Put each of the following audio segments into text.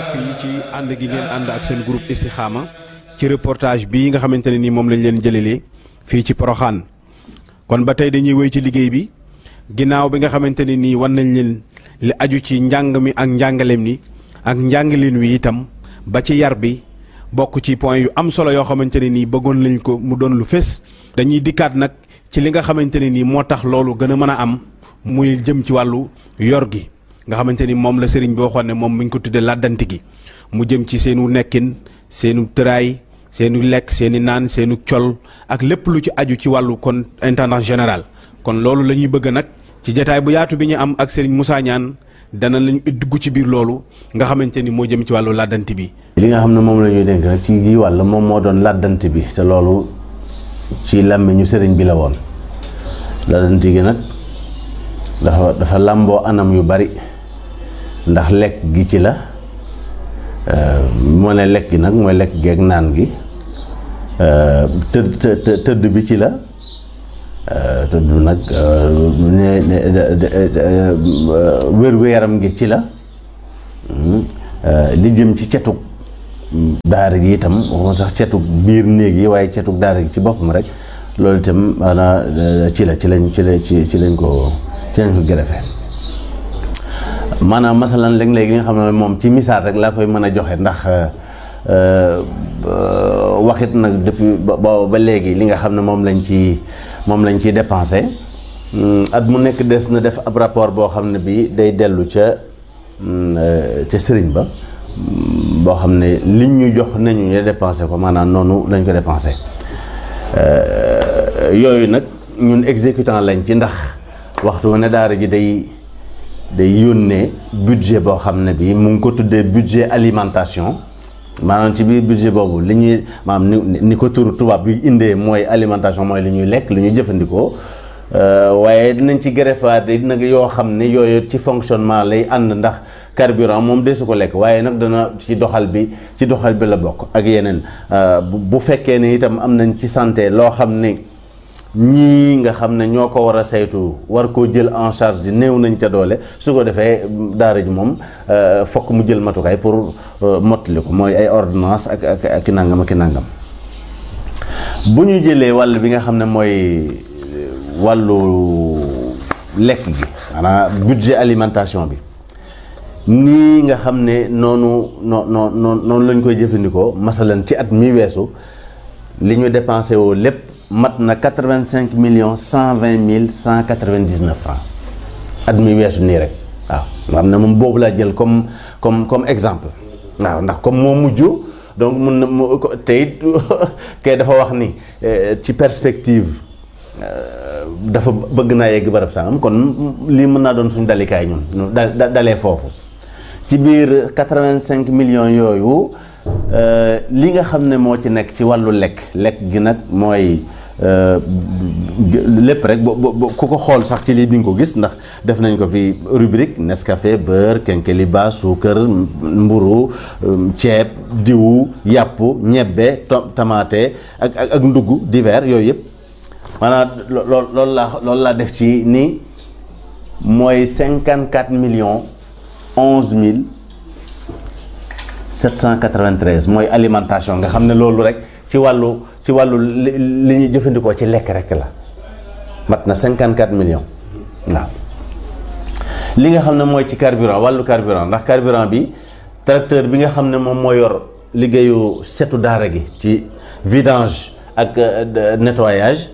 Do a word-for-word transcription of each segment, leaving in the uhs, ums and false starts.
fii ci ànd gi ngeen ànd ak seen groupe Istikhama ci reportage bii nga xamante ne nii moom lañ leen jëlelee fii ci Porokhane kon ba tey dañuy wéy ci liggéey bi ginnaaw bi nga xamante ne nii wan nañ leen li aju ci njàng mi ak njàngaleem ni ak njàngaleen wi itam ba ci yar bi bokk ci point yu am solo yoo xamante ne nii bëggoon lañ ko mu doon lu fés. dañuy dikkaat nag ci li nga xamante ne nii moo tax loolu gën a mën a am muy jëm ci wàllu yor gi nga xamante ni moom la sëriñ bi waxoon ne moom mi ngi ko tuddee làddanti gi mu jëm ci seenu nekkin seenu tëraay seenu lekk seeni naan seenu col ak lépp lu ci aju ci wàllu kon intendant général. kon loolu la ñuy bëgg nag ci jataay bu yaatu bi ñu am ak sëriñ Moussa Niane dana lañu dugg ci biir loolu nga xamante ni moo jëm ci wàllu làddanti bi. li nga xam ne moom la ñuy dénk nag ci gii wàll moom moo doon làddanti bi te loolu ci làmmiñu sëriñ bi la woon làddanti gi nag dafa dafa làmboo anam yu bari ndax lekk gi ci la moo ne lekk gi nag mooy lekk geeg naan gi tëdd tëdd bi ci la tëdd nag wér-gu-yaram gi ci la li jëm ci cetug daara gi itam waxoon sax cetug biir néeg yi waaye cetug daara gi ci boppam rek loolu itam maanaam ci la ci lañ ci la ci ci lañ ko ci lañ ko gërëfee maanaam masalan léeg-léeg li nga xam ne moom ci misaal rek laa koy mën a joxe ndax waxit nag depuis ba ba léegi li nga xam ne moom lañ ci moom lañ ciy dépensé at mu nekk des na def ab rapport boo xam ne bii day dellu ca ca sëriñ ba boo xam ne liñ ñu jox nañu ñu dépensé ko maanaam noonu lañ ko dépensé yooyu nag ñun exécutant lañ ci ndax waxtu ne daara ji day day yónnee budget boo xam ne bii mu ngi ko tuddee budget alimentation maanaam ci biir budget boobu li ñuy maanaam ni ni ko turu tubaab bi indee mooy alimentation mooy li ñuy lekk li ñuy jëfandikoo waaye dinañ ci greffaat nag yoo xam ne yooyu ci fonctionnement lay ànd ndax carburant moom deesu ko lekk waaye nag dana ci doxal bi ci doxal bi la bokk ak yeneen bu fekkee ne itam am nañ ci santé loo xam ne ñii nga xam ne ñoo ko war a saytu war koo jël en charge di néew nañ ca doole su ko defee daara ji moom fokk mu jël matukaay pour mottali ko mooy ay ordonnance ak ak ak nangam ak nangam bu ñu jëlee wàll bi nga xam ne mooy wàllu lekk gi maanaam budget alimentation bi nii nga xam ne noonu noo noo noonu lañ koy jëfandikoo masalan ci at mi weesu li ñu dépensé woo lépp mat na quatre-vingt-cinq millions cent vingt mille cent quatre-vingt-dix-neuf francs at mi weesu nii rek waaw nga xam ne moom boobu laa jël comme comme comme exemple waaw ndax comme moo mujj donc mun na mu te it kay dafa wax ni ci perspective dafa bëgg naa yegg barab sangam kon lii mën naa doon suñu dalikaay ñun da dalee foofu ci biir quatre-vingt-cinq millions yooyu li nga xam ne moo ci nekk ci wàllu lekk lekk gi nag mooy lépp rek bo ku ko xool sax ci lii di nga ko gis ndax def nañ ko fi rubrique Nescafé beurre kenkeliba suukar mburu ceeb diwu yàpp ñebbe tamaate ak ak ak ndugg divers yooyu yëpp maanaam lool loolu laa loolu laa def ci ni mooy cinquante quatre millions onze mille sept cent quatre-vingt-treize mooy alimentation nga xam ne loolu rek ci wàllu ci wàllu li ñuy jëfandikoo ci lekk rek la mat na cinquante quatre millions waaw li nga xam ne mooy ci carburant wàllu carburant ndax carburant bi tracteur bi nga xam ne moom moo yor liggéeyu setu daara gi ci vidange ak nettoyage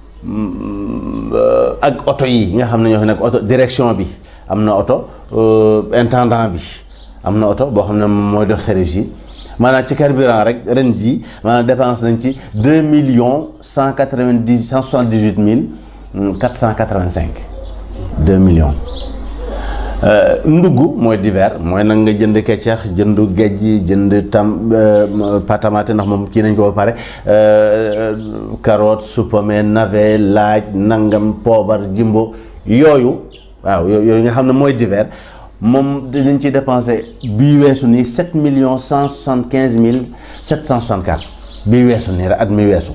ak oto yi nga xam ne ñoo fi nekk oto direction bi am na oto intendant bi am na oto boo xam ne mooy dox service yi maanaam ci carburant rek ren ji maanaam dépense nañ ci deux millions cent quatre-vingt-dix cent soixante-dix-huit mille quatre cent quatre-vingt-cinq deux millions ndugg mooy divers mooy nag nga jënd keccax jënd géej jënd tam patamate ndax moom kii nañ ko ba pare carotte supame navet laaj nangam poobar jimbo yooyu waaw yooyu nga xam ne mooy divers moom dinañ ci dépensé bii weesu nii sept millions cent soixante quinze mille sept cent soixante quatre bii weesu nii rek at mi weesu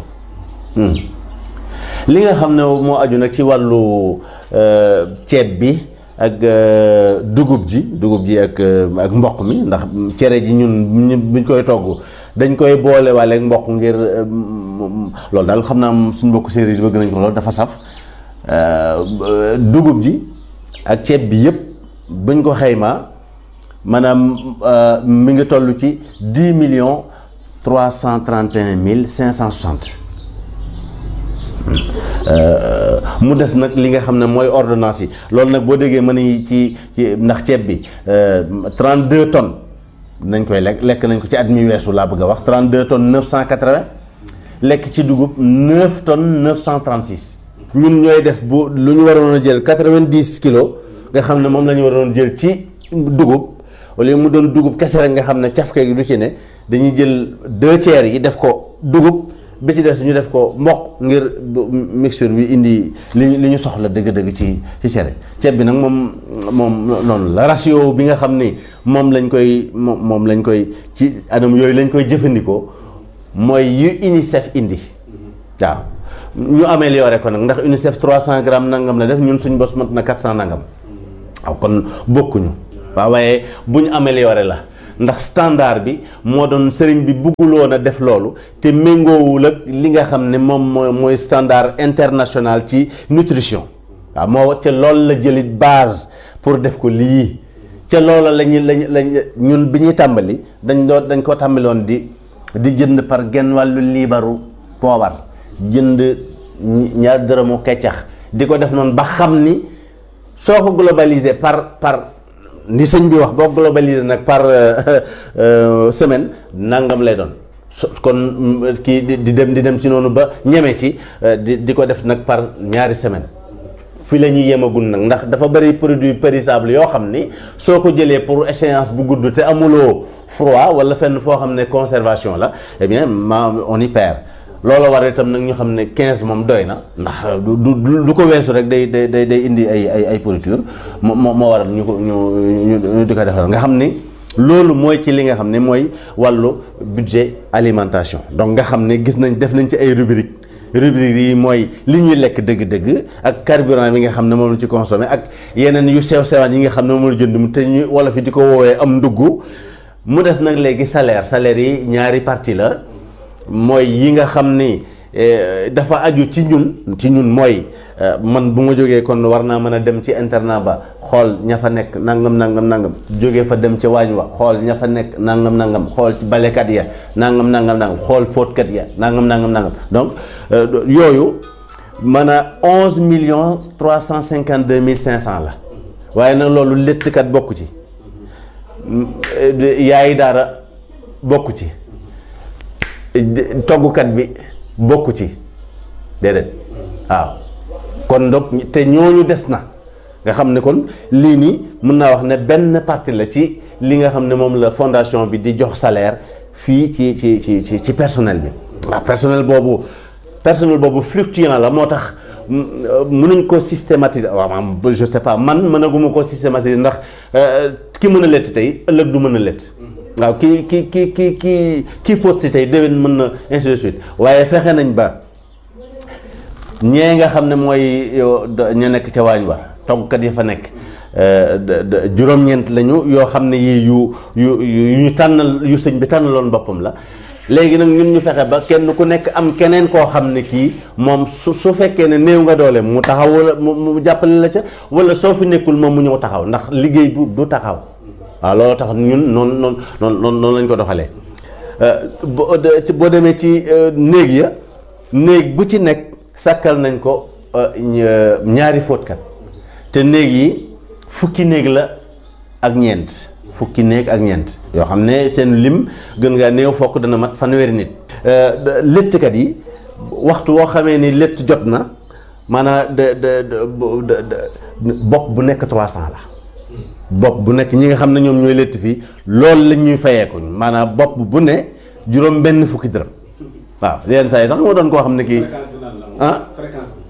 li nga xam ne moo aju nag ci wàllu ceeb bi ak dugub ji dugub ji ak ak mboq mi ndax cere ji ñun buñ koy togg dañ koy boole waale ak mboq ngir loolu daal xam naa suñu mbokk séeréer yi bëgg nañ ko loolu dafa saf dugub ji ak ceeb bi yëpp buñ ko xaymaa maanaam mi ngi toll ci dix millions trois cent trente et un mille cinq cent soixante mu des nag li nga xam ne mooy ordonnance yi loolu nag boo déggee mën ni ci ci ndax ceeb bi trente-deux tonnes nañ koy lekk lekk nañ ko ci at mi weesu laa bëgg a wax trente-deux tonnes neuf cent quatre-vingts lekk ci dugub neuf tonnes neuf cent trente-six ñun ñooy def bu lu ñu waroon a jël quatre-vingt-dix kilos nga xam ne moom la ñu waroon jël ci dugub wala mu doon dugub kese rek nga xam ne cafka gi du ci ne dañuy jël deux tiers yi def ko dugub bi ci des ñu def ko mboq ngir mixture bi indi li li ñu soxla dëgg-dëgg ci ci cere ceeb bi nag moom moom noonu la ratio bi nga xam ni moom lañ koy moom moom lañ koy ci anam yooyu lañ koy jëfandikoo mooy yu UNICEF indi waaw ñu amélioré ko nag ndax UNICEF trois cent grammes nangam la def ñun suñ bos mat na quatre cent nangam waaw kon bokkuñu waaw waaye bu ñu amélioré la ndax standard bi moo doon sëriñ bi bugguloon a def loolu te méngoowul ak li nga xam ne moom mooy mooy standard international ci nutrition waaw moo ca loolu la jëlit base pour def ko lii ca loola lañu lañ lañ ñun bi ñuy tàmbali dañ doon dañ ko tàmbaloon di di jënd par genn wàllu liibaru poobar jënd ñaar dërëmu keccax di ko def noonu ba xam ni soo ko globalisé par par ni sëñ bi wax boo globalisé nag par semaine nangam lay doon kon kii di dem di dem ci noonu ba ñeme ci di di ko def nag par ñaari semaine fi la ñuy yemagul nag ndax dafa bëri produit périssable yoo xam ni soo ko jëlee pour échéance bu gudd te amuloo froid wala fenn foo xam ne conservation la eh bien ma on y perd loolu war itam nag ñu xam ne quinze moom doy na ndax du du du ko weesu rek day day day day indi ay ay ay pourriture moo moo waral ñu ko ñu ñu di ko defal nga xam ni loolu mooy ci li nga xam ne mooy wàllu budget alimentation donc nga xam ne gis nañ def nañ ci ay rubrique rubrique yi mooy li ñuy lekk dëgg-dëgg ak carburant bi nga xam ne moom la ci consommé ak yeneen yu sew sewaan yi nga xam ne moom la jënd mu te ñu wala fi di ko woowee am ndugg mu des nag léegi salaire salaire yi ñaari partie la mooy yi nga xam ni dafa aju ci ñun ci ñun mooy man bu ma jógee kon war naa mën a dem ci internat ba xool ña fa nekk nangam nangam nangam jógee fa dem ca waañ wa xool ña fa nekk nangam nangam xool ci balekat ya nangam nangam nangam xool fóotkat ya nangam nangam nangam donc yooyu man a onze millions trois cent cinquante deux mille cinq cent la waaye nag loolu léttkat bokku ci yaayi daara bokku ci toggukat bi bokku ci déedéet waaw kon donc te ñooñu des na nga xam ne kon lii nii mën naa wax ne benn partie la ci li nga xam ne moom la fondation bi di jox salaire fii ci ci ci ci personnel bi waaw personnel boobu personnel boobu fluctuant la moo tax mënuñ ko systématiser waaw je sais pas man mënaguma ko systématiser ndax ki mën a lett tey ëllëg du mën a lett waaw kii ki ki ki ki kii fóot si tey déwén mën na ainsi de suite waaye fexe nañ ba ñee nga xam ne mooy ña nekk ca waañ wa toggkat yi fa nekk juróom-ñeent lañu yoo xam ne yii yu yu yu ñu tànnal yu sëñ bi tànnaloon boppam la léegi nag ñun ñu fexe ba kenn ku nekk am keneen koo xam ne kii moom su su fekkee ne néew nga doole mu taxaw wala mu jàppale la ca wala soo fi nekkul moom mu ñëw taxaw ndax liggéey bu du taxaw waaw loolu tax ñun noonu noonu noonu noonu lañ ko doxalee boo demee ci néeg ya néeg bu ci nekk sàkkal nañ ko ñaari fóotkat te néeg yi fukki néeg la ak ñeent fukki néeg ak ñeent yoo xam ne seen lim gën ngaa néew fokk dana mat fanweeri nit léttkat yi waxtu woo xamee ni létt jot na maanaam de de bopp bu nekk trois cent la bopp bu nekk ñi nga xam ne ñoom ñooy létt fii loolu lañ ñuy fayeekuñ maanaam bopp bu ne juróom benn fukki dërëm waaw yenn saa yi sax moo doon koo xam ne kii ah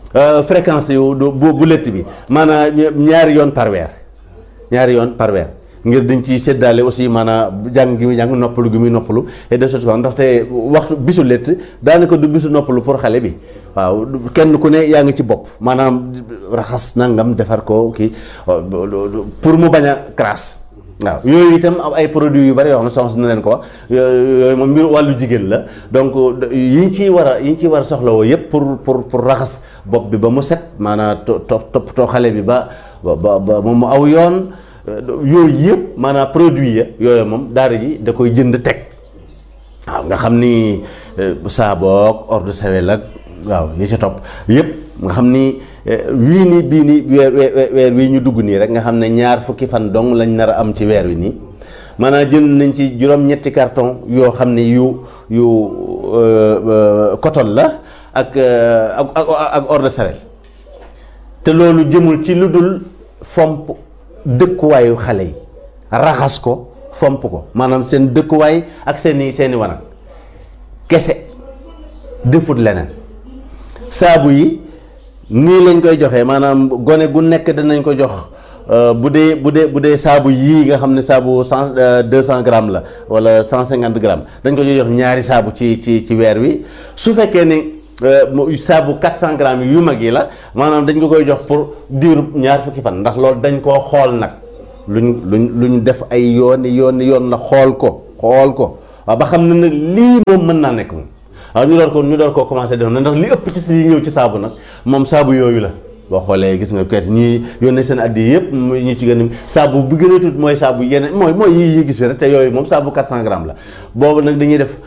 fréquence yu bu bu létt bi maanaam ñaari yoon par weer ñaari yoon par weer ngir dañ ciy séddaale aussi maanaam jàng gi muy jàng noppalu gi muy noppalu et de choses quoi ndaxte waxtu bisu létt daanaka du bisu noppalu pour xale bi waaw kenn ku ne yaa ngi ci bopp maanaam raxas nangam defar ko kii pour mu bañ a crasse waaw yooyu itam am ay produits yu bari yoo xam ne soxna na leen ko wax yooyu moom mbir wàllu jigéen la donc yi ñu ciy war a yi ñu ciy war a soxlawoo yëpp pour pour pour raxas bopp bi ba mu set maanaam to toppatoo xale bi ba ba ba mu aw yoon yooyu yëpp maanaam produit ya yooyu moom daara ji da koy jënd teg waaw nga xam ni saaboog eau de Javel ak waaw yi ca topp yëpp nga xam ni wii nii bii nii weer weer wii ñu dugg nii rek nga xam ne ñaar fukki fan dong lañ nar a am ci weer wi nii maanaam jënd nañ ci juróom-ñetti carton yoo xam ne yu yu coton la ak ak ak eau de Javel te loolu jëmul ci lu dul fomp dëkkuwaayu xale yi raxas ko fomp ko maanaam seen dëkkuwaay ak seeni seeni wanag kese defut leneen saabu yi nii lañ koy joxee maanaam gone gu nekk danañ ko jox bu dee bu dee bu dee saabu yii nga xam ne saabu cent deux cent grammes la wala cent cinquante grammes dañ ko jox ñaari saabu ci ci ci weer wi su fekkee ni saabu quatre cent grammes yu mag yi la maanaam dañ ko koy jox pour diiru ñaar fukki fan ndax loolu dañ koo xool nag luñ luñ luñ def ay yooni yooni yoon la xool ko xool ko waaw ba xam ne nag lii moom mën naa nekk moom waaw ñu door ko ñu door koo commencé def na ndax li ëpp ci si ñëw ci saabu nag moom saabu yooyu la boo xoolee gis nga kayit ñuy yónnee seen addi yëpp ñu ci gën a saabu bu gën a tuut mooy saabu yeneen mooy mooy yi yi gis fi rek te yooyu moom saabu quatre cent grammes la boobu nag dañuy def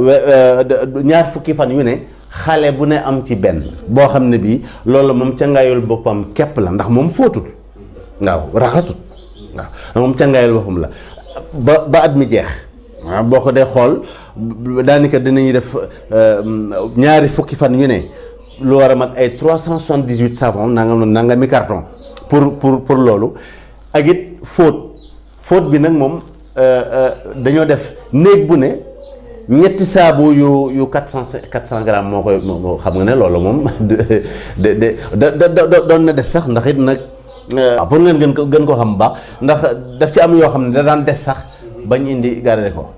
ñaar fukki fan yu ne xale bu ne am ci benn boo xam ne bii loolu moom cangaayul boppam képp la ndax moom fóotul waaw raxasut waaw moom cangaayul boppam la ba ba at mi jeex waaw boo ko dee xool daanaka dinañuy def ñaari fukki fan yu ne lu war a mat ay trois cent soixante-dix-huit savon nangam nangami carton pour pour pour loolu ak it fóot fóot bi nag moom dañoo def néeg bu ne ñetti saabu yu yu quatre cent quatre cent grammes moo koy moo xam nga ne loolu moom de de de da doon na des sax ndax it nag pour ngeen gën ko gën koo xam bu baax ndax daf ci am yoo xam ne da daan des sax bañ indi garder ko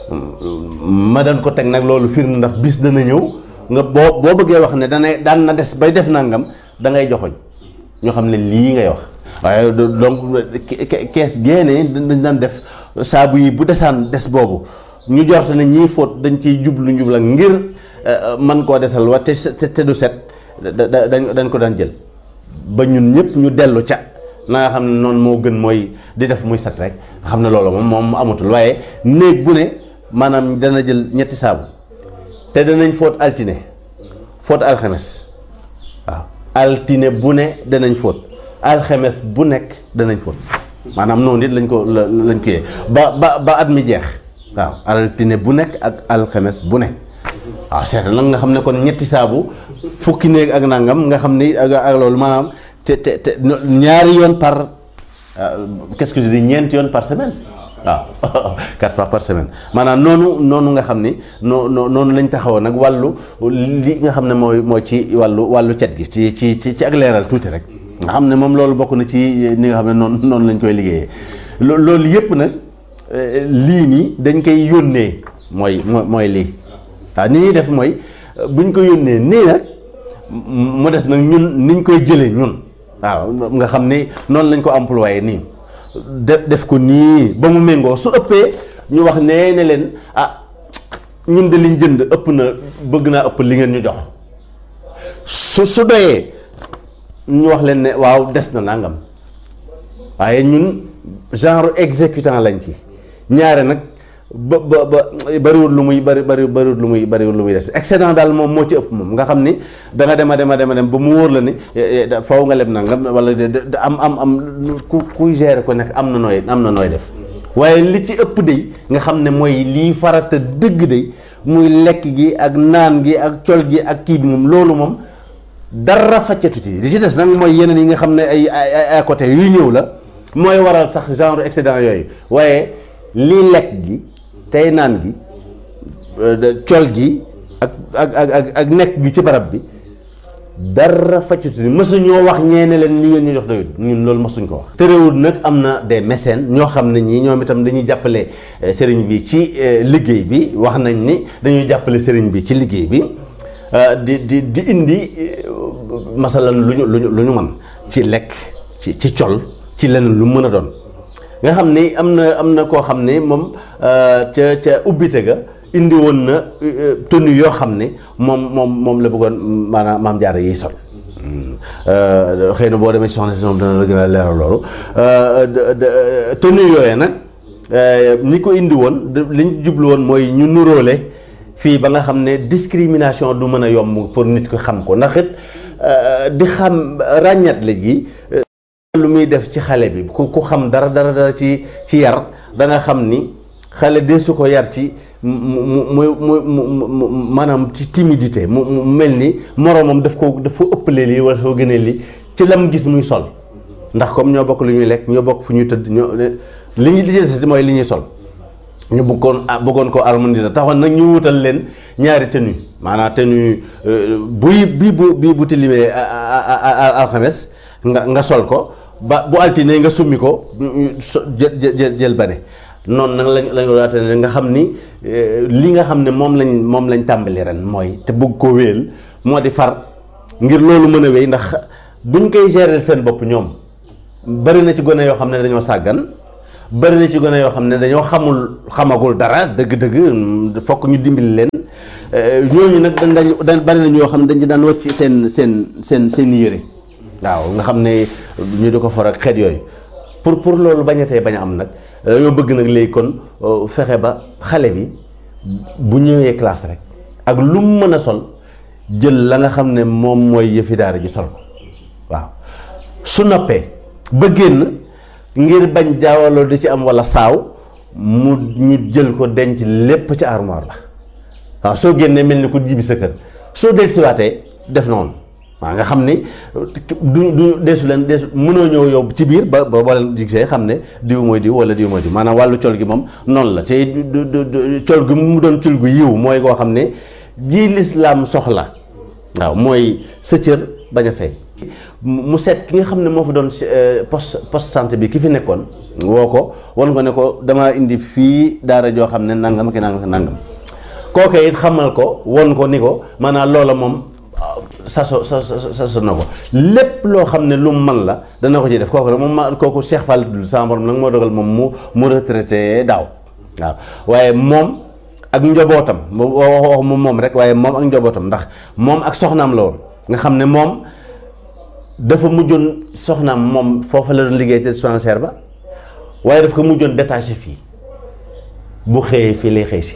ma daan ko teg nag loolu firnde ndax bis dana ñëw nga boo boo bëggee wax ne dana daan na des bay def nangam da ngay joxoñ ñoo xam ne lii ngay wax waaye donc kees génne dañ daan def saabu yi bu desaan des boobu ñu jorte ne ñii fóot dañ ciy jublu njublu ak ngir man koo desal wa te te du set dañ dañ ko daan jël ba ñun ñëpp ñu dellu ca na nga xam ne noonu moo gën mooy di def muy set rek nga xam ne loolu moom moom amatul waaye néeg bu ne maanaam dana jël ñetti saabu te danañ fóot altine fóot alxames waaw altine bu ne danañ fóot alxames bu nekk danañ fóot maanaam noonu it lañ ko lañ ko yee ba ba ba at mi jeex waaw altine bu nekk ak alxames bu nekk waaw seetal nag nga xam ne kon ñetti saabu fukki néeg ak nangam nga xam ni ak ak loolu maanaam te te te ñaari yoon par qu'est-ce que je dis ñeenti yoon par semaine waaw quatre fois par semaine maanaam noonu noonu nga xam ni noo noonu lañ taxawoon nag wàllu li nga xam ne mooy mooy ci wàllu wàllu cet gi ci ci ci ci ak leeral tuuti rek nga xam ne moom loolu bokk na ci ni nga xam ne noonu noonu lañ koy liggéeyee loolu yëpp nag lii nii dañ koy yónnee mooy mooy lii waaw ni ñuy def mooy buñ ko yónnee nii nag mu des nag ñun niñ koy jëlee ñun waaw nga xam ni noonu lañ ko employé nii def def ko nii ba mu méngoo su ëppee ñu wax nee ne leen ah ñun de liñ jënd ëpp na bëgg naa ëpp li ngeen ñu jox su su doyee ñu wax leen ne waaw des na nangam waaye ñun genre exécutant lañ ci ñaare nag ba ba ba bariwul lu muy bari bari bariwul lu muy bariwul lu muy des excédent daal moom moo ci ëpp moom nga xam ni da nga dem a dem a dem a dem ba mu wóor la ni faw nga leb nangam wala am am am ku kuy gérer ko nekk am na nooy am na nooy def waaye li ci ëpp day nga xam ne mooy lii farata dëgg day muy lekk gi ak naan gi ak col gi ak kii bi moom loolu moom dara faccatu ci li ci des nag mooy yeneen yi nga xam ne ay ay à côté yuy ñëw la mooy waral sax genre excédent yooyu waaye lii lekk gi tey naan gi col gi ak ak ak ak nekk gi ci barab bi dara faccuti ni mësuñoo wax ñeene leen li ngeen ñu jox doyul ñun loolu mësuñ ko wax. terewul nag am na des mécènes ñoo xam ne ñii ñoom itam dañuy jàppale sëriñ bi ci liggéey bi wax nañ ni dañuy jàppale sëriñ bi ci liggéey bi di di di indi masalan lu ñu lu ñu lu ñu mën ci lekk ci ci col ci leneen lu mën a doon nga xam ni am na am na koo xam ne moom ca ca ubbite ga indi woon na tenue yoo xam ne moom moom moom la bëggoon maanaam maam jaara yiy sol xëy na boo demee soxna si moom dana la gën a leeral loolu tenue yooyee nag ñi ko indi woon li ñu jublu woon mooy ñu nuróole fii ba nga xam ne discrimination du mën a yomb pour nit ko xam ko ndax it di xam ràññat la gi lu muy def ci xale bi ku ku xam dara dara dara ci ci yar da nga xam ni xale de su ko yar ci mu mu mu mu maanaam ci timidité mu mu mel ni moroomam daf ko daf ko ëppalee lii wala soo gënee lii ci lam gis muy sol ndax comme ñoo bokk lu ñuy lekk ñoo bokk fu ñuy tëdd ñoo li ñuy lijjanti mooy li ñuy sol ñu bëggoon bëggoon ko harmoniser taxoon nag ñu wutal leen ñaari tenue maanaam tenue buy bii bu bii bu tilimee alxames nga nga sol ko ba bu altine nga summi ko jël jël jël bane noonu nag lañ lañ waate ne nga xam ni li nga xam ne moom lañ moom lañ tàmbali ren mooy te bëgg koo wéel moo di far ngir loolu mën a wéy ndax duñ koy gérer seen bopp ñoom bari na ci gone yoo xam ne dañoo sàggan bari na ci gone yoo xam ne dañoo xamul xamagul dara dëgg-dëgg fokk ñu dimbali leen ñooñu nag dañ dañ bari na ñoo xam ne dañ daan wàcc seen seen seen seen yére waaw nga xam ne ñu di ko for ak xeet yooyu pour pour loolu bañatee bañ a am nag dañoo bëgg nag léegi kon fexe ba xale bi bu ñëwee classe rek ak lu mu mën a sol jël la nga xam ne moom mooy yëfi daara ji sol ko waaw su noppee ba génn ngir bañ jaawaloo di ci am walla saaw mu ñu jël ko denc lépp ci armoire la waaw soo génnee mel ni ku jibi sa kër soo del siwaatee def noonu waaw nga xam ni du du deesu leen deesu mënoo ñëw yow ci biir ba ba boo leen gisee xam ne diw mooy diw wala diw mooy diw maanaam wàllu col gi moom noonu la te du du col gi mu doon col gu yiw mooy koo xam ne ji lislaam soxla waaw mooy sa cër bañ a feeñ mu seet ki nga xam ne moo fa doon poste poste santé bi ki fi nekkoon woo ko wan ko ne ko dama indi fii daara joo xam ne nangam ki nangam ki nangam kooke it xamal ko won ko ni ko maanaam loola moom saso sa saso na ko lépp loo xam ne lu mu man la dana ko ci def kooku nag moom ma kooku Cheikh Fall dul sama borom nag moo dogal moom mu mu retraité daaw waaw waaye moom ak njobootam wax moom moom rek waaye moom ak njobootam ndax moom ak soxnaam la woon nga xam ne moom dafa mujjoon soxnaam moom foofa la doon liggéey te dispensaire ba waaye daf ko mujjoon détaché fii bu xëyee fii lay xëy si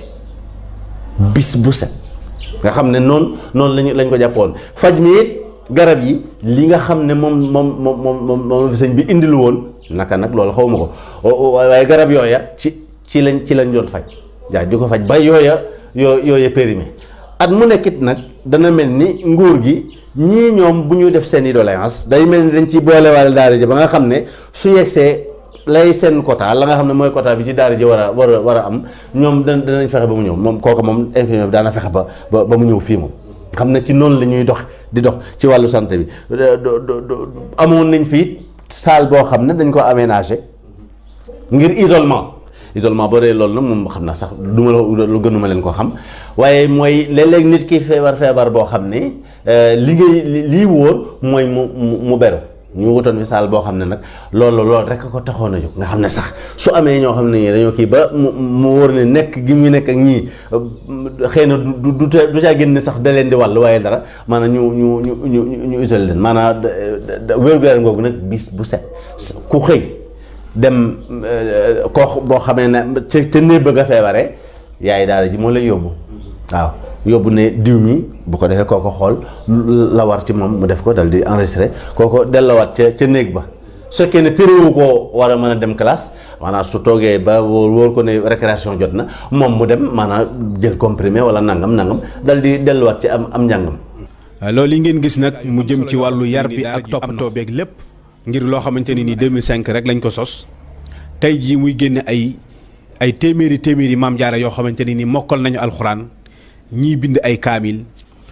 bis bu set nga xam ne noonu noonu lañu lañ ko jàppoon faj mi it garab yi li nga xam ne moom moom moom moom moom sëñ bi indilu woon naka nag loolu xaw ma ko waaye garab yooya ci ci lañ ci lañ doon faj jaa di ko faj ba yooya yoo yooya périmé at mu nekkit nag dana mel ni nguur gi ñii ñoom bu ñu def seen i doléance day mel ni dañ ci boolewaale daara ji ba nga xam ne su yegsee lay seen quota la nga xam ne mooy quota bi ci daara ji war a war a war a am ñoom da danañ fexe ba mu ñëw moom kooku moom infirmier bi daana fexe ba ba ba mu ñëw fii moom xam ne ci noonu la ñuy dox di dox ci wàllu santé bi amoon nañ fii salle boo xam ne dañ ko aménagé ngir isolement isolement boo dee loolu nag moom xam naa sax du ma lu gënuma leen ko xam waaye mooy léeg-léeg nit ki feebar feebar boo xam ne li ngay lii wóor mooy mu mu beru ñu wutoon fi saal boo xam ne nag loolu loolu rek ko taxoon a jóg nga xam ne sax su amee ñoo xam ne ñii dañoo kii ba mu mu wóor ne nekk gi mu nekk ak ñii xëy na du du du caa génn sax da leen di wàll waaye dara maanaam ñu ñu ñu ñu ñu isolé leen maanaam wér-gu-yaram googu nag bis bu set ku xëy dem koo boo xamee ne ca ca néeg ba nga feebaree yaay daara ji moo lay yóbbu waaw yóbbu ne diw mi bu ko defee kooko xool la war ci moom mu def ko dal di enregistré kooko dellawaat ca ca néeg ba su fekkee ne téréwu koo war a mën a dem classe maanaam su toogee ba wóor wóor ko ne récréation jot na moom mu dem maanaam jël comprimé wala nangam nangam dal di delluwaat ci am am njàngam. loolu yi ngeen gis nag mu jëm ci wàllu yar bi ak toppatoo beeg lépp ngir loo xamante ni nii deux mille cinq rek lañ ko sos tey jii muy génne ay ay téeméeri téeméeri maam jaara yoo xamante ni nii mokkal nañu alxuraan. ñii bind ay kaamil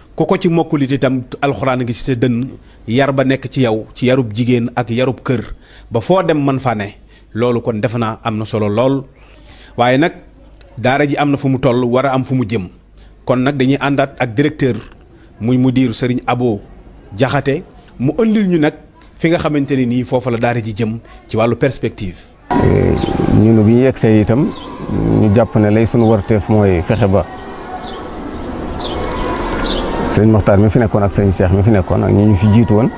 ku ko ci mokkulit itam alxuraan ngi ci sa dënn yar ba nekk ci yow ci yarub jigéen ak yarub kër ba foo dem man fa ne loolu kon defe naa am na solo lool. waaye nag daara ji am na fu mu toll war a am fu mu jëm kon nag dañuy àndaat ak directeur muy mudir Serigne Abo Jaxate mu ëndil ñu nag fi nga xamante ne nii foofa la daara ji jëm ci wàllu perspective. ñun bi ñu yegsee itam ñu jàpp ne lay sunu warteef mooy fexe ba sëñ Moxtaar mi fi nekkoon ak sëñ Cheikh mi fi nekkoon ak ñi ñu fi jiitu woon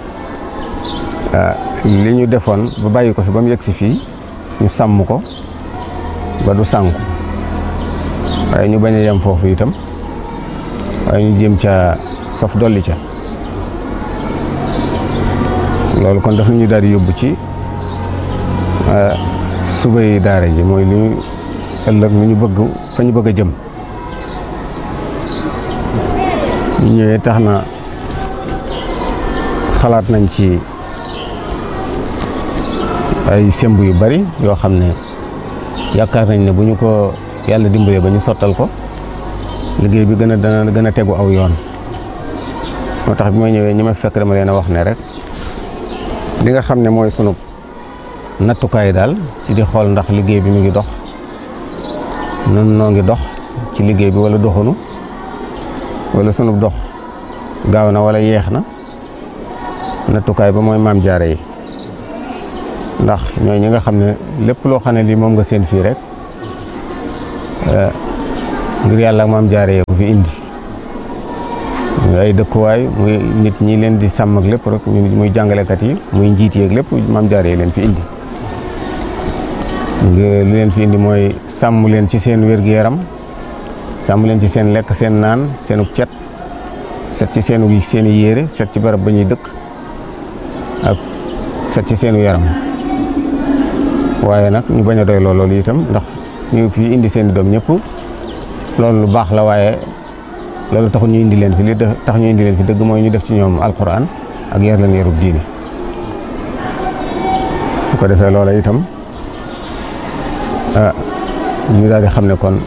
li ñu defoon ba bàyyi ko fi ba mu yegsi fii ñu sàmm ko ba du sànku waaye ñu bañ a yem foofu itam waaye ñu jéem ca saf dolli ca loolu kon daf ñu daal di yóbbu ci subay daara ji mooy li ñu ëllëg lu ñu bëgg fa ñu bëgg a jëm ñu ñëwee tax na xalaat nañ ci ay semb yu bari yoo xam ne yaakaar nañ ne bu ñu ko yàlla dimbalee ba ñu sottal ko liggéey bi gën a dana gën a tegu aw yoon moo tax bi ma ñëwee ñi ma fekk dama leen a wax ne rek li nga xam ne mooy sunu nattukaay daal ci di xool ndax liggéey bi mu ngi dox nun noo ngi dox ci liggéey bi wala doxunu wala sunu dox gaaw na wala yeex na nattukaay ba mooy maam jaare yi ndax ñooy ñi nga xam ne lépp loo xam ne lii moom nga seen fii rek ngir yàlla ak maam jaare yi ko fi indi ay dëkkuwaay muy nit ñi leen di sàmm ak lépp rek muy jàngalekat yi muy njiit yeeg lépp maam jaare yi leen fi indi lu leen fi indi mooy sàmm leen ci seen wér-gu-yaram sàmm leen ci seen lekk seen naan seenu cet set ci seenu seen i yére set ci barab ba ñuy dëkk ak set ci seenu yaram waaye nag ñu bañ a doy loolu itam ndax ñu fi indi seen i doom ñëpp loolu lu baax la waaye loolu taxul ñu indi leen fi li tax ñu indi leen fi dëgg mooy ñu def ci ñoom alxuraan ak yar leen yarub diine bu ko defee loola itam ah ñu daal di xam ne kon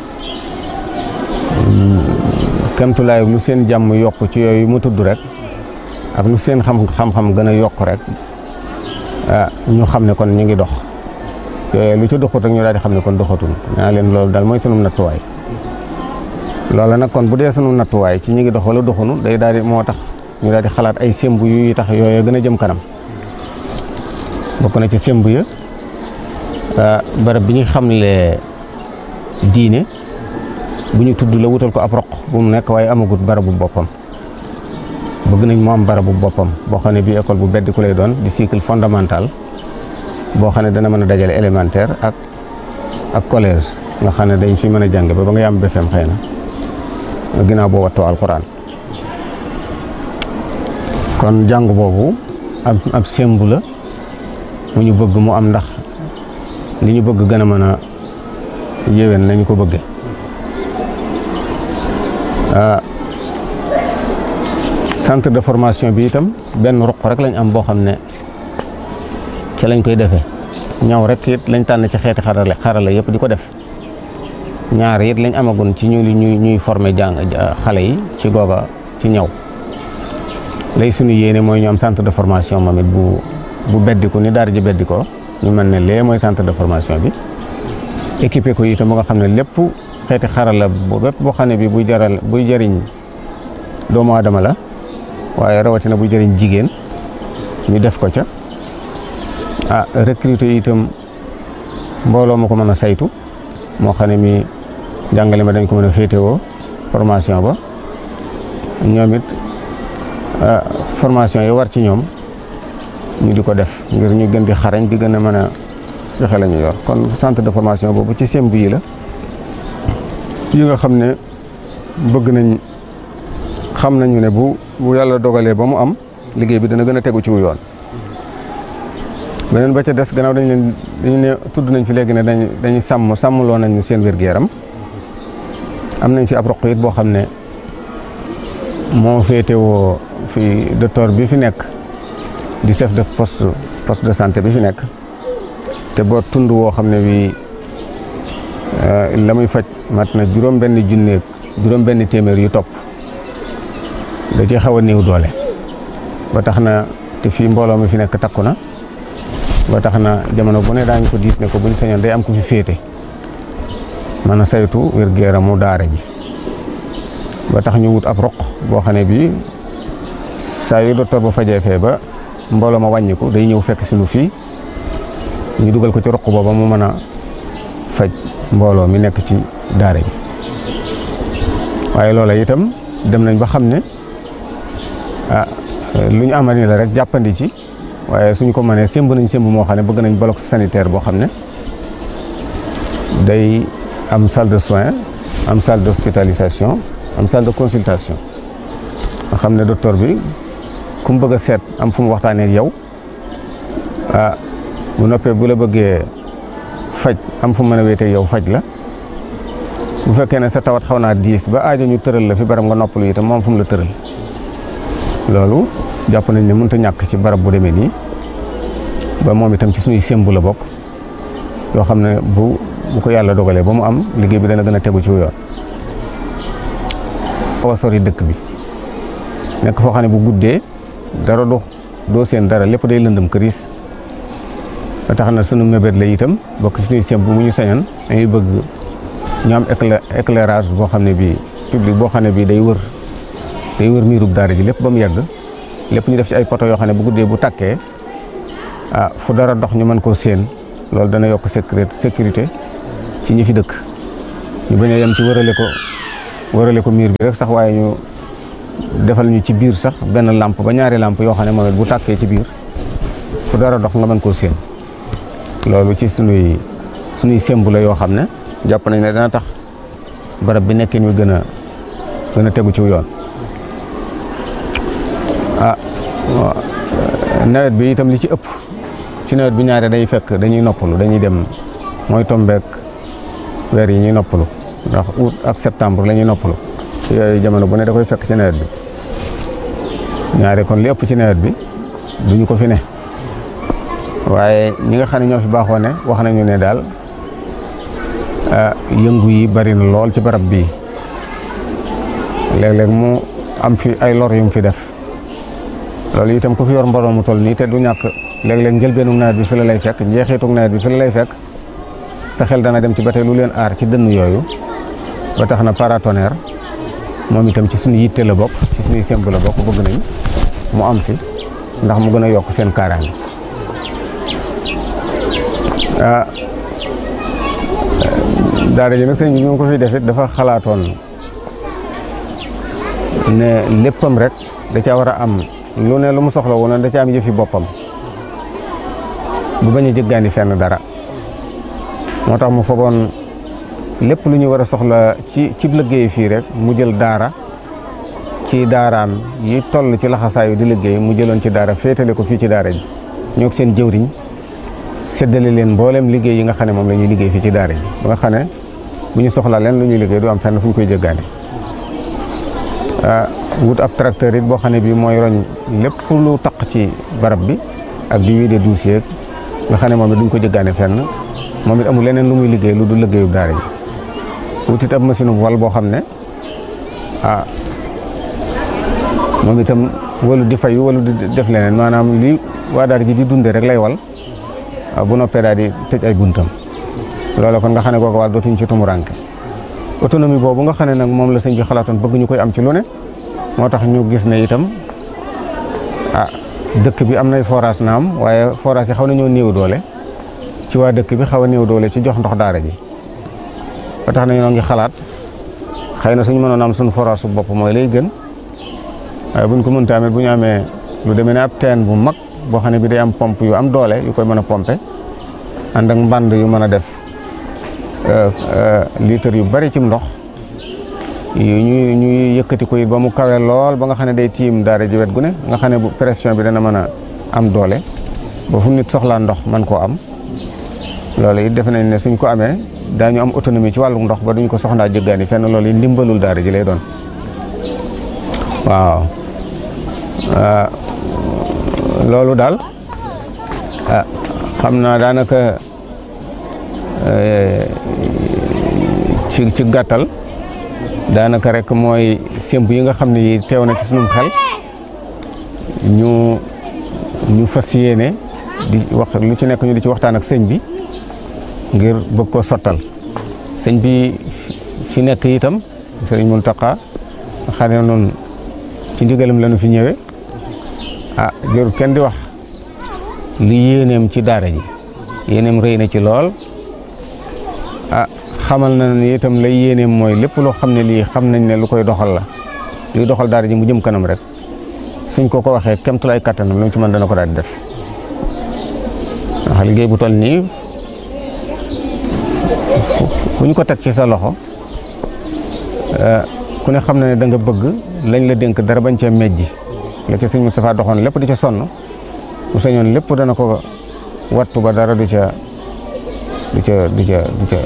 kemtulaay lu seen jàmm yokk ci yooyu mu tudd rek ak lu seen xam xam-xam gën a yokk rek ah ñu xam ne kon ñu ngi dox yooyu lu ci doxut rek ñu daal di xam ne kon doxatul naa leen loolu daal mooy sunu nattuwaay loola nag kon bu dee sunu nattuwaay ci ñu ngi dox wala doxunu day daal di moo tax ñu daal di xalaat ay semb yu tax yooyu gën a jëm kanam bokk na ci semb ya barab bi ñu xamle diine bu ñu tudd la wutal ko ab roq bu mu nekk waaye amagut barabu boppam bëgg nañ mu am barabu boppam boo xam ne bii école bu beddi ku lay doon di cycle fondamental boo xam ne dana mën a dajale élémentaire ak ak collège nga xam ne dañ fi mën a jàng ba ba nga yam B F E M xëy na ginnaaw boo wattoo alxuraan kon jàng boobu ab ab sembu la mu ñu bëgg mu am ndax li ñu bëgg gën a mën a yéwén nañu ko bëgge centre de formation bi itam benn ruq rek lañ am boo xam ne ci lañ koy defee ñaw rek it lañ tànn ci xeeti xarale xarala yëpp di ko def ñaar it lañ amagun ci ñu ñuy ñuy former jàng xale yi ci googa ci ñaw lay suñu yéene mooy ñu am centre de formation moom it bu bu beddiku ni daara ji beddikoo ñu mën ne lee mooy centre de formation bi équipé ko itam ba nga xam ne lépp xeeti xarala bu bépp boo xam ne bi buy jaral buy jëriñ doomu aadama la waaye rawatina buy jëriñ jigéen ñu def ko ca ah recruter itam mbooloo ma ko mën a saytu moo xam ne mi jàngale ma dañ ko mën a féetewoo formation ba ñoom it formation yi war ci ñoom ñu di ko def ngir ñu gën di xarañ di gën a mën a joxe la ñu yor kon centre de formation boobu ci semb yi la yi nga xam ne bëgg nañ xam nañu ne bu bu yàlla dogalee ba mu am liggéey bi dana gën a tegu ci wu yoon beneen ba ca des gannaaw dañ leen dañu ne tudd nañ fi léegi ne dañ dañuy sàmm sàmmloo nañ seen wér-gu-yaram am nañ fi ab roq it boo xam ne moo féetewoo fi docteur bi fi nekk di chef de poste poste de santé bi fi nekk te boo tund woo xam ne bii la muy faj mat na juróom benn junneeg juróom benn téeméer yu topp da ci xaw a néew doole ba tax na te fii mbooloo mi fi nekk takku na ba tax na jamono bu ne daañu ko diis ne ko buñ sañoon day am ku fi féete mën a saytu wér-gu-yaramu daara ji ba tax ñu wut ab roq boo xam ne bii saa yu docteur ba fajee fee ba mbooloo ma wàññiku day ñëw fekk si lu fii ñu dugal ko ci roq booba mu mën a faj mbooloo mi nekk ci daara ji waaye loola itam dem nañ ba xam ne ah lu ñu amal ni la rek jàppandi ci waaye suñ ko mënee sémb nañ sémb moo xam ne bëgg nañ bloc sanitaire boo xam ne day am salle de soins am salle d'hospitalisation am salle de consultation nga xam ne docteur bi ku mu bëgg a seet am fu mu waxtaanee ak yow ah bu noppee bu la bëggee faj am fu mu mën a wéetee yow faj la bu fekkee ne sa tawat xaw naa diis ba aajo ñu tëral la fi barab nga noppalu itam moom fu mu la tëral loolu jàpp nañ ne mënut a ñàkk ci barab bu demee nii ba moom itam ci suñuy sémb la bokk yoo xam ne bu bu ko yàlla dogalee ba mu am liggéey bi dana gën a tegu ci yoon. xaw a sori dëkk bi nekk foo xam ne bu guddee dara do doo seen dara lépp day lëndëm këriis ba tax na sunu mébét la itam bokk ci suñuy sémb bu mu ñu sañoon dañuy bëgg ñu am éclairage boo xam ne bii public boo xam ne bii day wër day wër miirub daara ji lépp ba mu yàgg lépp ñu def ci ay poto yoo xam ne bu guddee bu tàkkee ah fu dara dox ñu mën koo séen loolu dana yokk sécurité sécurité ci ñi fi dëkk ñu bañ a yem ci wërale ko wërale ko miir bi rek sax waaye ñu defal ñu ci biir sax benn lampe ba ñaari lampe yoo xam ne moom it bu tàkkee ci biir fu dara dox nga mën koo séen loolu ci sunuy sunuy sémb la yoo xam ne jàpp nañ ne dana tax barab bi nekkin wi gën a gën a tegu ci yoon. ah nawet bi itam li ci ëpp ci nawet bi ñaare day fekk dañuy noppalu dañuy dem mooy tombeek weer yi ñuy noppalu ndax août ak septembre la ñuy noppalu yooyu jamono bu ne da koy fekk ci nawet bi ñaare kon li ëpp ci nawet bi duñu ko fi ne waaye ñi nga xam ne ñoo fi baaxoo ne wax nañu ne daal yëngu yi bari na lool ci barab bii léeg-léeg mu am fi ay lor yu mu fi def loolu itam ku fi yor mbooloo mu toll nii te du ñàkk léeg-léeg njëlbeenu nawet bi fi la lay fekk njeexitug nawet bi fi la lay fekk sa xel dana dem ci ba tey lu leen aar ci dënn yooyu ba tax na paratonnerre moom itam ci suñu yitte la bokk ci suñuy semb la bokk bëgg nañ mu am fi ndax mu gën a yokk seen kaaraange ah daara ji nag sëñ bi ñu ko fi def it dafa xalaatoon ne léppam rek da caa war a am lu ne lu mu soxla woon da ca am yëfi boppam bu bañ a jëggaani fenn dara moo tax mu fogoon lépp lu ñu war a soxla ci ci liggéey fii rek mu jël daara ci daaraam yi toll ci laxasaayu di liggéey mu jëloon ci daara féetale ko fii ci daara ji ñoo seen jëwriñ séddale leen mboolem liggéey yi nga xam ne moom la ñuy liggéey fii ci daara ji ba nga xam ne bu ñu soxlaa leen lu ñuy liggéey du am fenn fu ñu koy jëggaani wut ab tracteur it boo xam ne bii mooy roñ lépp lu taq ci barab bi ak di wiide dossier nga xam ne moom it duñ ko jëggaane fenn moom it amul leneen lu muy liggéey lu du liggéeyu daara ji wut it ab machine bu wal boo xam ne ah moom itam walu di fay walu di def leneen maanaam li waa daara ji di dundee rek lay wal bu noppee daal di tëj ay buntam loolu kon nga xam ne kooku wàll dootuñ ci tumuranke autonomie boobu nga xam ne nag moom la sëñ bi xalaatoon bëgg ñu koy am ci lu ne moo tax ñu gis ne itam ah dëkk bi am nay forage naam waaye forage yi xaw na ñoo néew doole ci waa dëkk bi xaw a néew doole ci jox ndox daara ji ba tax na ñoo ngi xalaat xëy na suñu mënoon am suñu forage su bopp mooy lay gën waaye buñ ko mënta amee bu ñu amee lu demee ne ab teen bu mag boo xam ne bi day am pompe yu am doole yu koy mën a pompe ànd ak mbànd yu mën a def litre yu bari ci ndox ñu ñuy yëkkati ko it ba mu kawe lool ba nga xam ne day tiim daara ji wet gu ne nga xam ne bu pression bi dana mën a am doole ba fu nit soxlaa ndox man koo am loolu it defe nañ ne suñ ko amee daañu am autonomie ci wàllu ndox ba duñ ko soxlaa jëggaani fenn loolu it ndimbalul daara ji lay doon waaw loolu daal xam naa daanaka ci ci gàttal daanaka rek mooy sémb yi nga xam ne yi teew na ci sunum xel ñu ñu fas yéene di wax lu ci nekk ñu di ci waxtaan ak sëñ bi ngir bëgg koo sottal sëñ bi fi nekk itam sëriñ Mountakha xam ne noonu ci ndigalam la ñu fi ñëwee ah jërul kenn di wax li yéeneem ci daara ji yéeneem rëy na ci lool ah xamal na ne itam lay yéeneem mooy lépp loo xam ne lii xam nañ ne lu koy doxal la luy doxal daara ji mu jëm kanam rek suñ ko ko waxee kemtulaay kattanam lu mu ci mën dana ko daal di def ndax liggéey bu toll nii ku ñu ko teg ci sa loxo ku ne xam na ne da nga bëgg lañ la dénk dara bañ cee mejji la ca sëñ Moustapha doxoon lépp di ca sonn bu sañoon lépp dana ko wattu ba dara du ca du ca du ca du ca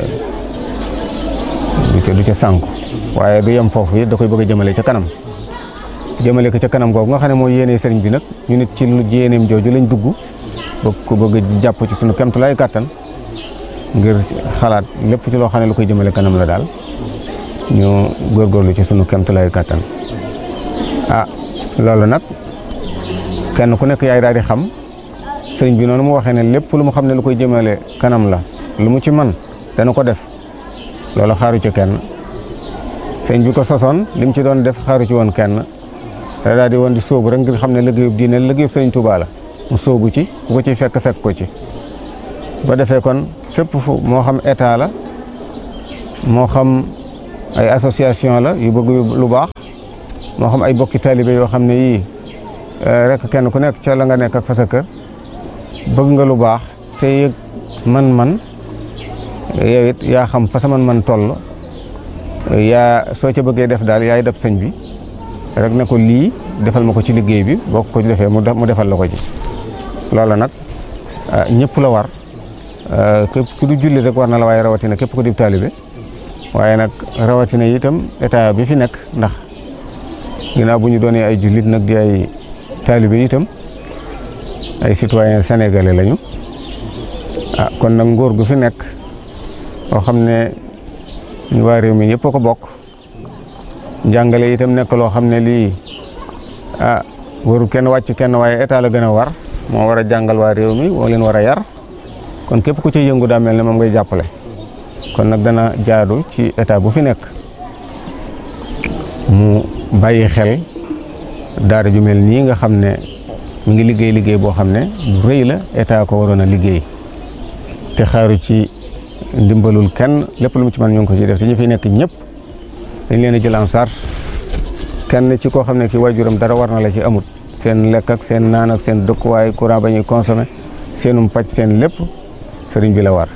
du ca du ca sànku waaye du yem foofu it da koy bëgg a jëmale ca kanam jëmale ko ca kanam googu nga xam ne mooy yéene sëriñ bi nag ñu nit ci lu yéeneem jooju lañ dugg bëgg ko bëgg jàpp ci sunu kemtulaay kàttan ngir xalaat lépp ci loo xam ne lu koy jëmale kanam la daal ñu góorgóorlu ci sunu kemtulaay kàttan ah loolu nag kenn ku nekk yaay daal di xam sëriñ bi noonu mu waxee ne lépp lu mu xam ne lu koy jëmale kanam la lu mu ci man dana ko def loolu xaaru ci kenn sëriñ bi ko sosoon li mu ci doon def xaaru ci woon kenn da daal di woon di sóobu rek ngir xam ne liggéeyub diine liggéeyub sëriñ Tuubaa la mu sóobu ci ku ko ciy fekk fekk ko ci ba defee kon fépp fu moo xam état la moo xam ay association la yu bëgg lu baax moo xam ay bokki taalibe yoo xam ne yii rek kenn ku nekk ca la nga nekk ak fa sa kër bëgg nga lu baax te yëg man-man yow it yaa xam fa sa man-man toll yaa soo ca bëggee def daal yaay def sëñ bi rek ne ko lii defal ma ko ci liggéey bi boo ko ci defee mu defal la ko ci loola nag ñëpp la war képp ku du julli rek war na la waaye rawatina képp ku di taalibe waaye nag rawatina itam état bi fi nekk ndax ginnaaw bu ñu doonee ay jullit nag di ay taalibe itam ay citoyen sénégalais lañu ah kon nag nguur gu fi nekk boo xam ne ñu waa réew mi ñëpp a ko bokk njàngale itam nekk loo xam ne lii ah waru kenn wàcc kenn waaye état la gën a war moo war a jàngal waa réew mi moo leen war a yar kon képp ku ci yëngu daa mel ne moom ngay jàppale kon nag dana jaadu ci état bu fi nekk mu bàyyi xel daara ju mel nii nga xam ne mu ngi liggéey liggéey boo xam ne bu rëy la état ko waroon a liggéey te xaaru ci ndimbalul kenn lépp lu mu ci mën ñu ngi ko ci def te ñu fi nekk ñëpp dañ leen a jël en charge kenn ci koo xam ne ki waajuram dara war na la ci amut seen lekk ak seen naan ak seen dëkkuwaay courant ba ñuy consommé seenum pàcc seen lépp sëriñ bi la war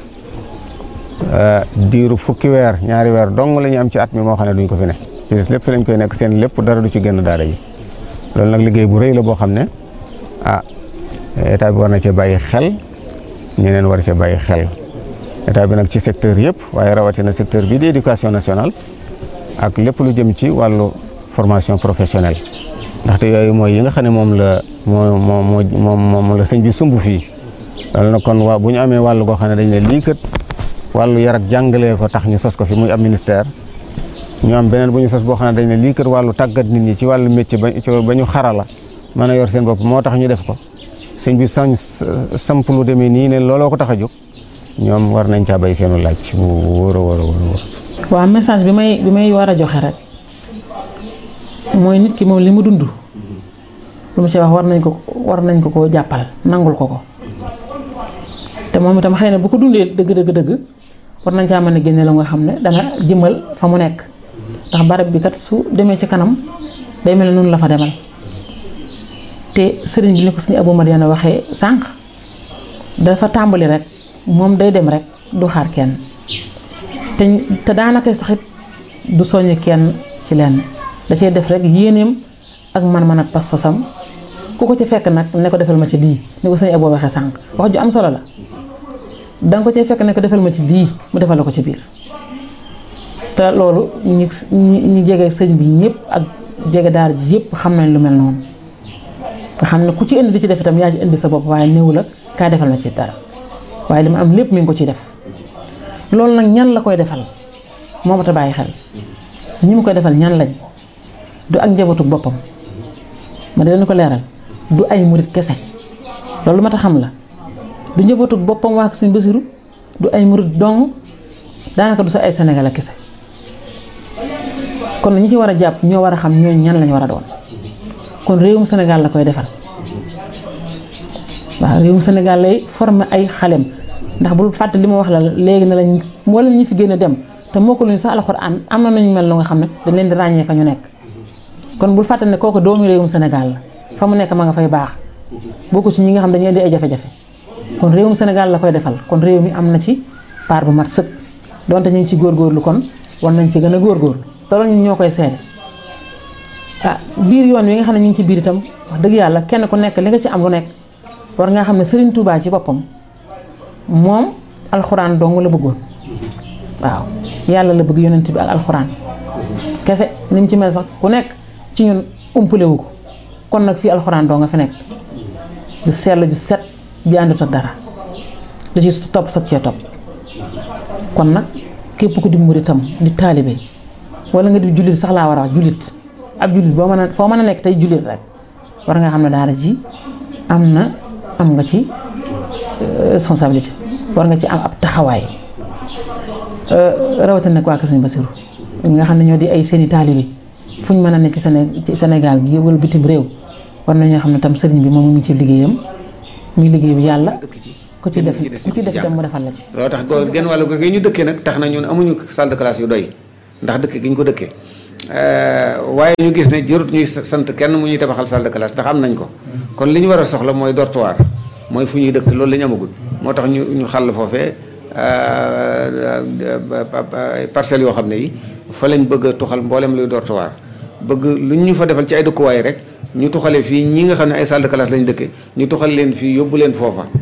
diiru fukki weer ñaari weer dong la ñu am ci at mi moo xam ne duñ ko fi ne ci des lépp fi lañ koy nekk seen lépp dara du ci génn daara ji loolu nag liggéey bu rëy la boo xam ne ah état bi war na cee bàyyi xel ñeneen war cee bàyyi xel état bi nag ci secteur yëpp waaye rawatina secteur bii di éducation nationale ak lépp lu jëm ci wàllu formation professionnelle ndaxte yooyu mooy yi nga xam ne moom la moo moo moo moom la sëñ bi sumb fii loolu nag kon waa bu ñu amee wàllu goo xam ne dañ ne lii kat wàllu yar ak jàngalee ko tax ñu sos ko fi muy am ministère ñu am beneen bu ñu sos boo xam ne dañ ne lii kat wàllu tàggat nit ñi ci wàllu métier ba ba ñu xarala mën a yor seen bopp moo tax ñu def ko sëñ bi sañ samp lu demee nii ne looloo ko tax a jóg ñoom war nañ caa bay seenu laaj bu wóor a wóor a wóor waaw message bi may bi may war a joxe rek mooy nit ki moom li mu dund lu mu ci wax war nañ ko war nañ ko koo jàppal nangul ko ko te moom itam xëy na bu ko dundee dëgg dëgg dëgg war nañ caa mën a génne la nga xam ne dana jëmal fa mu nekk ndax barab bi kat su demee ci kanam day mel ne noonu la fa demal te sëriñ bi ni ko suñu Abou Madiana waxee sànq dafa tàmbali rek moom day dem rek du xaar kenn te te daanaka sax it du soññ kenn ci lenn da cee def rek yéeneem ak man-man ak pas-pasam ku ko ci fekk nag ne ko defal ma ci lii ni ko suñu Abou waxee sànq wax ju am solo la danga ko cee fekk ne ko defal ma ci lii mu defal la ko ci biir te loolu ñi ñi jege sëñ bi ñëpp ak jege daar ji yëpp xam nañ lu mel noonu nga xam ne ku ci indi di ci def itam yaa ci indi sa bopp waaye néew la kaa defal ma ci dara waaye li ma am lépp mi ngi ko ciy def loolu nag ñan la koy defal moo ma ta bàyyi xel ñi mu koy defal ñan lañ du ak njabootu boppam ma di leen ko leeral du ay murit kese loolu ma ta xam la du njabootu boppam waa Sëñ Basiru du ay murit dong daanaka du sa ay Sénégal kese kon ñi ci war a jàpp ñoo war a xam ñooñu ñan lañu war a doon kon réewum Sénégal la koy defal waaw réewum Sénégal lay former ay xalem ndax bul fàtte li ma wax la léegi na lañ mboolem ñi fi génn dem te moo ko luñu sax alxuraan am na nañu mel lu nga xam ne dañ leen di ràññee fa ñu nekk kon bul fàtte ne kooku doomu réewum Sénégal la fa mu nekk ma nga fay baax bokku ci ñi nga xam dañuy indi ay jafe-jafe kon réewum Sénégal la koy defal kon réew mi am na ci part bu mat sëkk donte ñu ngi ci góorgóorlu kon war nañ ci gën a góorgóorlu te loolu ñun ñoo koy seede ah biir yoon wi nga xam ne ñu ngi ci biir itam wax dëgg yàlla kenn ku nekk li nga ci am lu nekk war nga xam ne Serigne Touba ci boppam moom alxuraan dong la bëggoon waaw yàlla la bëgg yonent bi ak alxuraan kese ni mu ci mel sax ku nekk ci ñun umpalewu ko kon nag fii alxuraan doo nga fi nekk ju sell ju set bi àndut ak dara da ci topp sag cee topp kon nag képp ku di muritam di taalibe wala nga di jullit sax laa war a wax jullit ab jullit boo mën a foo mën a nekk tey jullit rek war nga xam ne daara ji am na am nga ci responsabilité war nga ci am ab taxawaay rawatina nag waa Kër Sëñ Basiru ñi nga xam ne ñoo di ay seeni taalibe fu ñu mën a nekk ci Séné ci Sénégal gi wala bitim réew war nañoo xam ne tam sëriñ bi moom mu ngi ci liggéeyam muy liggéey bi yàlla ku ci def ku ci def itam mu defal la ci. loolu tax go genn wàllu gi ñu dëkkee nag tax na ñun amuñu salle de classe yu doy ndax dëkk gi ñu ko dëkkee waaye ñu gis ne jërut ñuy sant kenn mu ñuy tabaxal salle de classe ndax am nañ ko kon li ñu war a soxla mooy dortoir mooy fu ñuy dëkk loolu la ñu amagul moo tax ñu ñu xàll foofee parcelles yoo xam ne yi fa lañ bëgg a tuxal mboolem luy dortoir bëgg lu ñu fa defal ci ay dëkkuwaay rek ñu tuxale fii ñi nga xam ne ay salle de classe lañ dëkke ñu tuxal leen fii yóbbu leen foofa